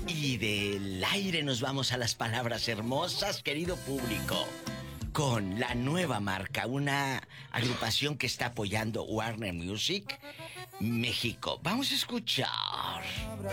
Y del aire nos vamos a las palabras hermosas, querido público, con la nueva marca, una agrupación que está apoyando Warner Music México. Vamos a escuchar.